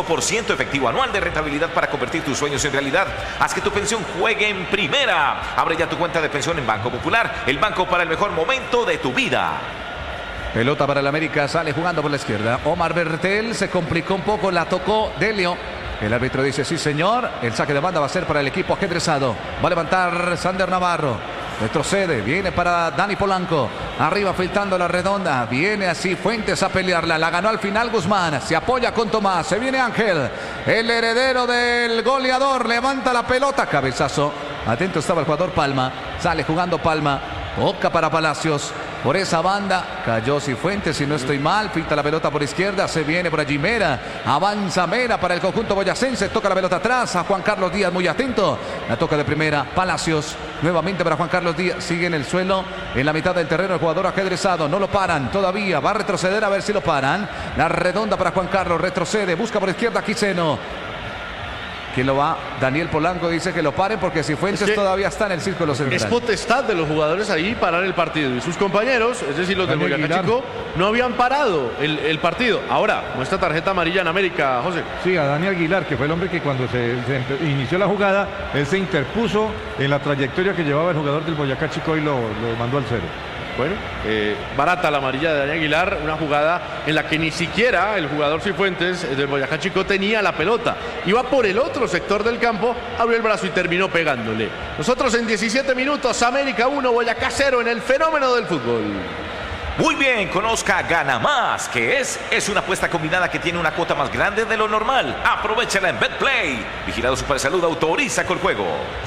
5% efectivo anual de rentabilidad para convertir tus sueños en realidad. Haz que tu pensión juegue en primera. Abre ya tu cuenta de pensión en Banco Popular, el banco para el mejor momento de tu vida. Pelota para el América, sale jugando por la izquierda. Omar Bertel se complicó un poco, la tocó Delio. El árbitro dice sí señor, el saque de banda va a ser para el equipo ajedrezado. Va a levantar Sander Navarro. Retrocede, viene para Dani Polanco. Arriba filtrando la redonda. Viene así Fuentes a pelearla. La ganó al final Guzmán. Se apoya con Tomás. Se viene Ángel. El heredero del goleador. Levanta la pelota. Cabezazo. Atento estaba el jugador Palma. Sale jugando Palma. Toca para Palacios. Por esa banda cayó Cifuentes, si no estoy mal. Filtra la pelota por izquierda. Se viene por allí Mera. Avanza Mera para el conjunto boyacense. Toca la pelota atrás a Juan Carlos Díaz, muy atento. La toca de primera Palacios. Nuevamente para Juan Carlos Díaz. Sigue en el suelo. En la mitad del terreno el jugador ajedrezado. No lo paran todavía. Va a retroceder a ver si lo paran. La redonda para Juan Carlos. Retrocede. Busca por izquierda Quiseno. ¿Quién lo va? Daniel Polanco dice que lo paren porque Cifuentes todavía está en el círculo central. Es potestad de los jugadores ahí parar el partido. Y sus compañeros, es decir, los del Boyacá Chico, no habían parado el partido. Ahora, muestra tarjeta amarilla en América, José. Sí, a Dani Aguilar, que fue el hombre que cuando se inició la jugada, él se interpuso en la trayectoria que llevaba el jugador del Boyacá Chico y lo mandó al cero. Bueno, barata la amarilla de Dani Aguilar, una jugada en la que ni siquiera el jugador Cifuentes del Boyacá Chico tenía la pelota. Iba por el otro sector del campo, abrió el brazo y terminó pegándole. Nosotros en 17 minutos, América 1, Boyacá 0 en el fenómeno del fútbol. Muy bien, conozca Gana Más, que es una apuesta combinada que tiene una cuota más grande de lo normal. Aprovechala en BetPlay. Vigilado Supersalud, autoriza con juegos.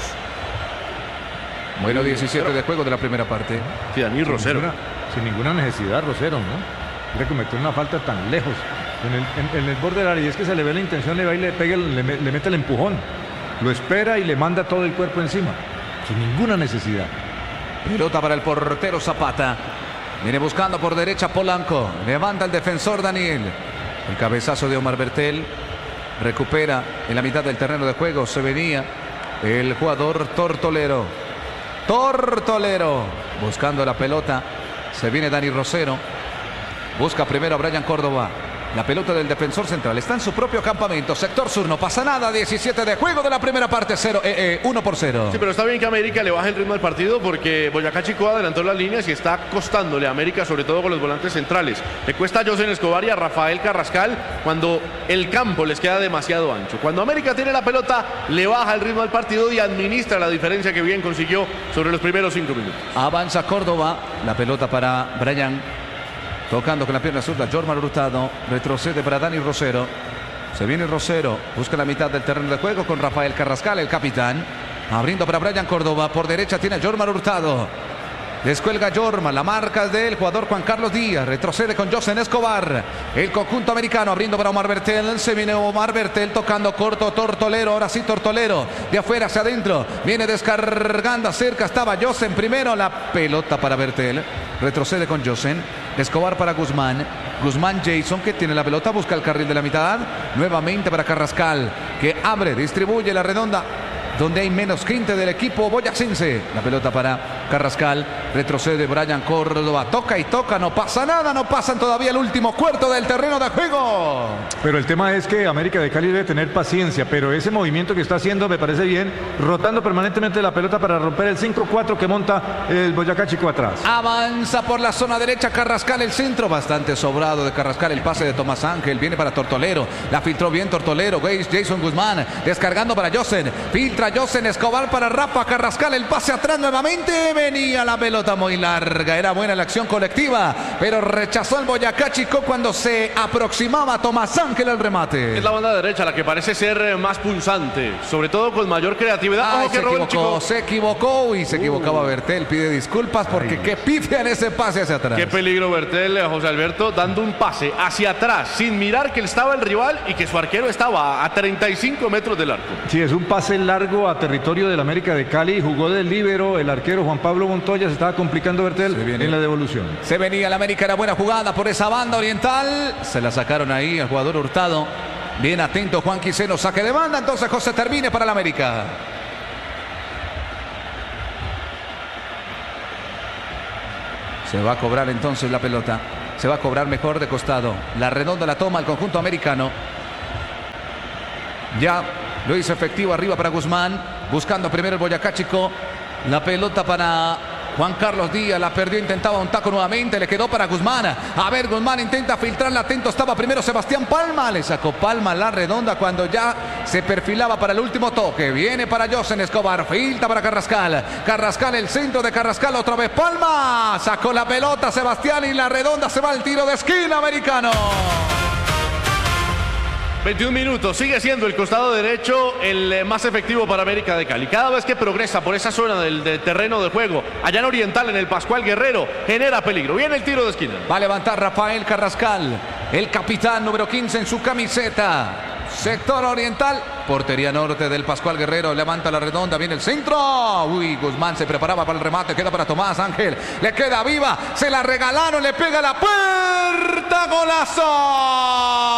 Bueno, 17 de juego de la primera parte. Sí, Dani Rosero. Sin ninguna necesidad, Rosero, ¿no? De cometer una falta tan lejos. En el borde del área. Y es que se le ve la intención, le va y le pega, le mete el empujón. Lo espera y le manda todo el cuerpo encima. Sin ninguna necesidad. Pelota para el portero Zapata. Viene buscando por derecha Polanco. Levanta el defensor Daniel. El cabezazo de Omar Bertel. Recupera en la mitad del terreno de juego. Se venía el jugador Tortolero. Buscando la pelota. Se viene Dani Rosero. Busca primero a Brian Córdoba. La pelota del defensor central está en su propio campamento. Sector sur, no pasa nada. 17 de juego de la primera parte. 1-0. Sí, pero está bien que América le baje el ritmo al partido porque Boyacá Chico adelantó las líneas y está costándole a América, sobre todo con los volantes centrales. Le cuesta a José Escobar y a Rafael Carrascal cuando el campo les queda demasiado ancho. Cuando América tiene la pelota, le baja el ritmo al partido y administra la diferencia que bien consiguió sobre los primeros 5 minutos. Avanza Córdoba. La pelota para Brian. Tocando con la pierna zurda, Jorman Hurtado. Retrocede para Dani Rosero. Se viene Rosero. Busca la mitad del terreno de juego con Rafael Carrascal, el capitán. Abriendo para Brian Córdoba. Por derecha tiene a Jorman Hurtado. Descuelga Jorman. La marca es del jugador Juan Carlos Díaz. Retrocede con José Escobar. El conjunto americano abriendo para Omar Bertel. Se viene Omar Bertel tocando corto Tortolero. Ahora sí Tortolero. De afuera hacia adentro. Viene descargando. Cerca estaba Josen primero. La pelota para Bertel. Retrocede con Josen. Escobar para Guzmán. Guzmán Jason que tiene la pelota. Busca el carril de la mitad. Nuevamente para Carrascal. Que abre, distribuye la redonda. Donde hay menos gente del equipo boyacense. La pelota para Carrascal. Retrocede Brian Córdoba. Toca y toca. No pasa nada. No pasan todavía el último cuarto del terreno de juego. Pero el tema es que América de Cali debe tener paciencia. Pero ese movimiento que está haciendo me parece bien. Rotando permanentemente la pelota para romper el 5-4 que monta el Boyacá Chico atrás. Avanza por la zona derecha Carrascal. El centro bastante sobrado de Carrascal. El pase de Tomás Ángel. Viene para Tortolero. La filtró bien Tortolero. Jason Guzmán. Descargando para Josen. Filtra Josen Escobar para Rafa Carrascal. El pase atrás nuevamente. Venía la pelota muy larga. Era buena la acción colectiva. Pero rechazó el Boyacá Chico cuando se aproximaba Tomás Ángel al remate. Es la banda derecha la que parece ser más punzante. Sobre todo con mayor creatividad. Ay, se equivocó y se equivocaba Bertel. Pide disculpas porque qué pifia en ese pase hacia atrás. Qué peligro Bertel, José Alberto, dando un pase hacia atrás sin mirar que estaba el rival y que su arquero estaba a 35 metros del arco. Sí, es un pase largo a territorio del América de Cali. Jugó del líbero el arquero Juan Pablo Montoya. Se estaba complicando Bertel en la devolución. Se venía el América, era buena jugada por esa banda oriental. Se la sacaron ahí al jugador Hurtado. Bien atento Juan Quiseno, saque de banda. Entonces José termine para el América. Se va a cobrar entonces la pelota. Se va a cobrar mejor de costado. La redonda la toma el conjunto americano. Ya lo hizo efectivo arriba para Guzmán. Buscando primero el Boyacá Chico. La pelota para Juan Carlos Díaz. La perdió, intentaba un taco nuevamente. Le quedó para Guzmán. A ver, Guzmán intenta filtrarla. Atento estaba primero Sebastián Palma. Le sacó Palma la redonda cuando ya se perfilaba para el último toque. Viene para Josen Escobar. Filtra para Carrascal. Carrascal, el centro de Carrascal. Otra vez Palma. Sacó la pelota Sebastián y la redonda se va al tiro de esquina americano. 21 minutos, sigue siendo el costado derecho el más efectivo para América de Cali. Cada vez que progresa por esa zona del terreno de juego, allá en Oriental, en el Pascual Guerrero, genera peligro. Viene el tiro de esquina. Va a levantar Rafael Carrascal, el capitán número 15 en su camiseta. Sector oriental, portería norte del Pascual Guerrero. Levanta la redonda, viene el centro. Uy, Guzmán se preparaba para el remate. Queda para Tomás Ángel. Le queda viva. Se la regalaron, le pega la puerta. ¡Golazo!